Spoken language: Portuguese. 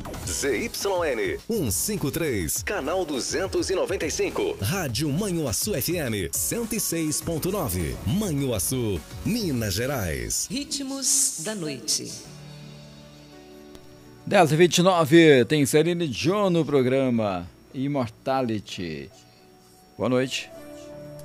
ZYN 153, canal 295. Rádio Manhuaçu FM 106.9. Manhuaçu, Minas Gerais. Ritmos da noite. 10h29, tem Celine Dion no programa Immortality. Boa noite.